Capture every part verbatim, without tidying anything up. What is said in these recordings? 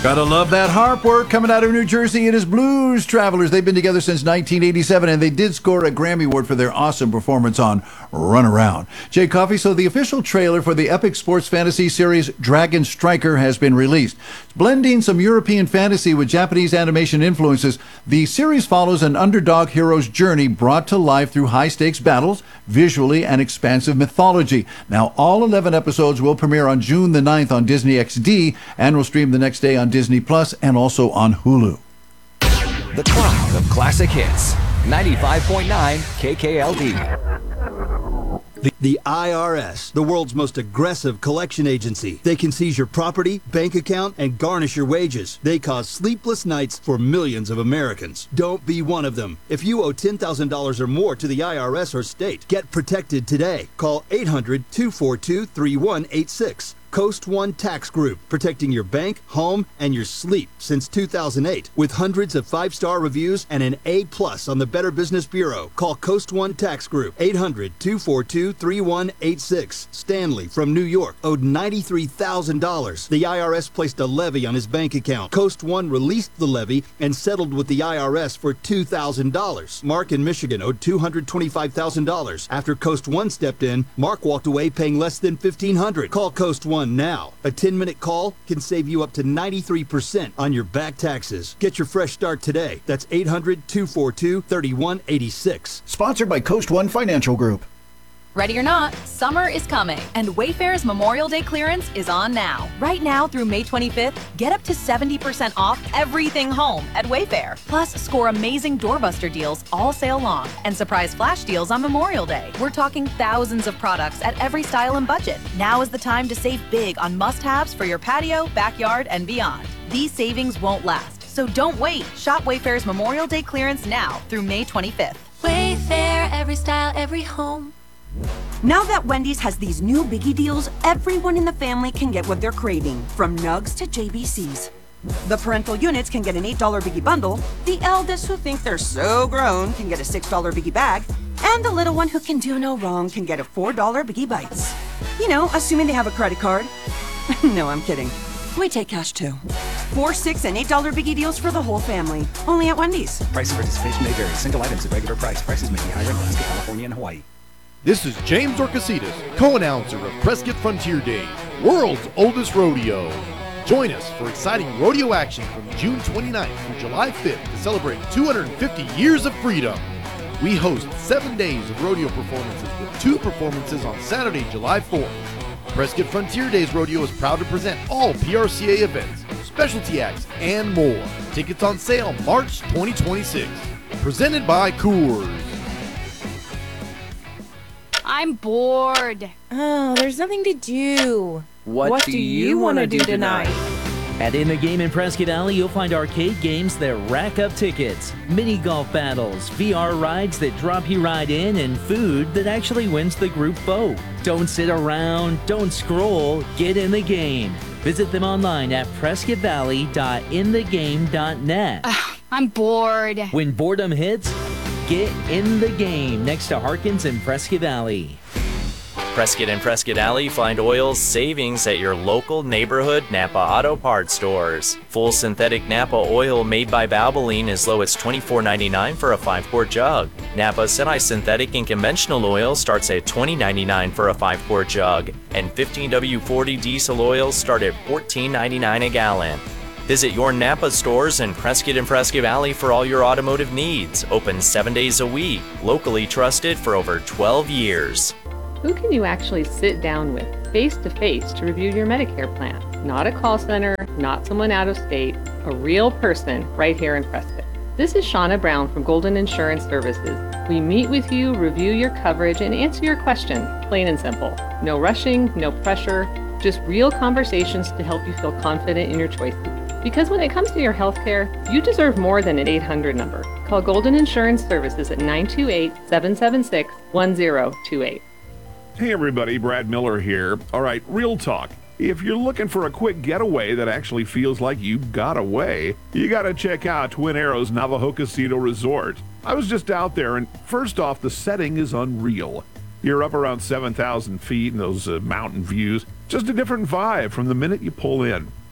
Gotta love that harp work coming out of New Jersey. It is Blues Travelers. They've been together since nineteen eighty-seven, and they did score a Grammy Award for their awesome performance on Run Around. Jay Coffey, so the official trailer for the epic sports fantasy series Dragon Striker has been released. Blending some European fantasy with Japanese animation influences, the series follows an underdog hero's journey brought to life through high-stakes battles, visually and expansive mythology. Now, all eleven episodes will premiere on June the ninth on Disney X D and will stream the next day on Disney Plus and also on Hulu. The Cloud of Classic Hits, ninety-five point nine K K L D. The, the I R S, the world's most aggressive collection agency. They can seize your property, bank account, and garnish your wages. They cause sleepless nights for millions of Americans. Don't be one of them. If you owe ten thousand dollars or more to the I R S or state, get protected today. Call eight hundred, two four two, three one eight six. Coast One Tax Group, protecting your bank, home, and your sleep since two thousand eight. With hundreds of five-star reviews and an A plus on the Better Business Bureau. Call Coast One Tax Group, eight hundred, two four two, three one eight six. Stanley from New York owed ninety-three thousand dollars. The I R S placed a levy on his bank account. Coast One released the levy and settled with the I R S for two thousand dollars. Mark in Michigan owed two hundred twenty-five thousand dollars. After Coast One stepped in, Mark walked away paying less than fifteen hundred dollars. Call Coast One now. A ten-minute call can save you up to ninety-three percent on your back taxes. Get your fresh start today. That's eight hundred, two four two, three one eight six. Sponsored by Coast One Financial Group. Ready or not, summer is coming, and Wayfair's Memorial Day clearance is on now. Right now through May twenty-fifth, get up to seventy percent off everything home at Wayfair. Plus, score amazing doorbuster deals all sale long and surprise flash deals on Memorial Day. We're talking thousands of products at every style and budget. Now is the time to save big on must-haves for your patio, backyard, and beyond. These savings won't last, so don't wait. Shop Wayfair's Memorial Day clearance now through May twenty-fifth. Wayfair, every style, every home. Now that Wendy's has these new biggie deals, everyone in the family can get what they're craving, from nugs to J B Cs. The parental units can get an eight dollar biggie bundle, the eldest who think they're so grown can get a six dollar biggie bag, and the little one who can do no wrong can get a four dollar biggie bites. You know, assuming they have a credit card. No, I'm kidding. We take cash too. Four, six, and eight dollar biggie deals for the whole family. Only at Wendy's. Price and participation may vary. Single items at regular price. Prices may be higher in Alaska, California, and Hawaii. This is James Orcasitas, co-announcer of Prescott Frontier Days, world's oldest rodeo. Join us for exciting rodeo action from June twenty-ninth through July fifth to celebrate two hundred fifty years of freedom. We host seven days of rodeo performances with two performances on Saturday, July fourth. Prescott Frontier Days Rodeo is proud to present all P R C A events, specialty acts, and more. Tickets on sale March twenty twenty-six. Presented by Coors. I'm bored. Oh, there's nothing to do. What, what do, do you, you want to do tonight? At In the Game in Prescott Alley, you'll find arcade games that rack up tickets, mini golf battles, V R rides that drop you right in, and food that actually wins the group vote. Don't sit around, don't scroll, get in the game. Visit them online at prescott valley dot in the game dot net. Ugh, I'm bored. When boredom hits, get in the game next to Harkins and Prescott Valley. Prescott and Prescott Alley, find oil savings at your local neighborhood Napa Auto Parts stores. Full synthetic Napa oil made by Valvoline as low as twenty-four ninety-nine for a five quart jug. Napa semi-synthetic and conventional oil starts at twenty ninety-nine for a five quart jug. And fifteen W forty diesel oil start at fourteen ninety-nine a gallon. Visit your Napa stores in Prescott and Prescott Valley for all your automotive needs. Open seven days a week. Locally trusted for over twelve years. Who can you actually sit down with face-to-face to review your Medicare plan? Not a call center, not someone out of state, a real person right here in Prescott. This is Shauna Brown from Golden Insurance Services. We meet with you, review your coverage, and answer your question, plain and simple. No rushing, no pressure, just real conversations to help you feel confident in your choices. Because when it comes to your health care, you deserve more than an eight hundred number. Call Golden Insurance Services at nine two eight, seven seven six, one zero two eight. Hey everybody, Brad Miller here. All right, real talk. If you're looking for a quick getaway that actually feels like you got away, you gotta check out Twin Arrows Navajo Casino Resort. I was just out there, and first off, the setting is unreal. You're up around seven thousand feet and those uh, mountain views. Just a different vibe from the minute you pull in.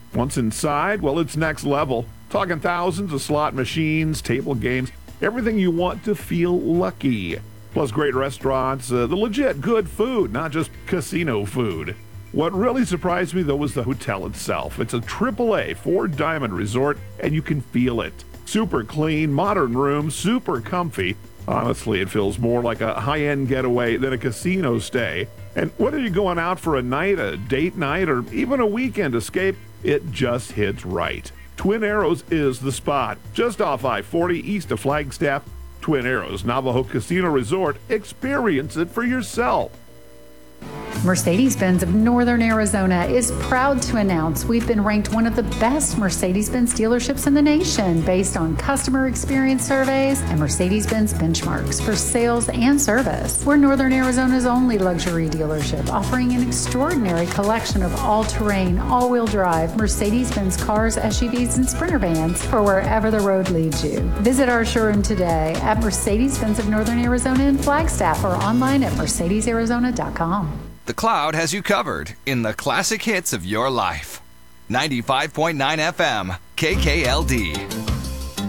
Once inside, well, it's next level. Talking thousands of slot machines, table games, everything you want to feel lucky. Plus great restaurants, uh, the legit good food, not just casino food. What really surprised me, though, was the hotel itself. It's a triple A four-diamond resort, and you can feel it. Super clean, modern rooms, super comfy. Honestly, it feels more like a high-end getaway than a casino stay. And whether you're going out for a night, a date night, or even a weekend escape, it just hits right. Twin Arrows is the spot. Just off I forty east of Flagstaff, Twin Arrows Navajo Casino Resort. Experience it for yourself. Mercedes-Benz of Northern Arizona is proud to announce we've been ranked one of the best Mercedes-Benz dealerships in the nation based on customer experience surveys and Mercedes-Benz benchmarks for sales and service. We're Northern Arizona's only luxury dealership offering an extraordinary collection of all-terrain, all-wheel drive Mercedes-Benz cars, S U Vs, and Sprinter vans for wherever the road leads you. Visit our showroom today at Mercedes-Benz of Northern Arizona in Flagstaff or online at mercedes arizona dot com. The Cloud has you covered in the classic hits of your life. ninety-five point nine F M, K K L D.